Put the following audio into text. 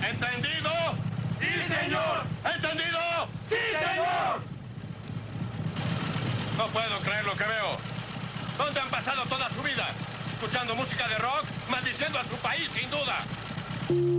¿Entendido? ¡Sí, señor! ¿Entendido? ¡Sí, señor! No puedo creer lo que veo. ¿Dónde han pasado toda su vida? ¿Escuchando música de rock? Maldiciendo a su país, sin duda.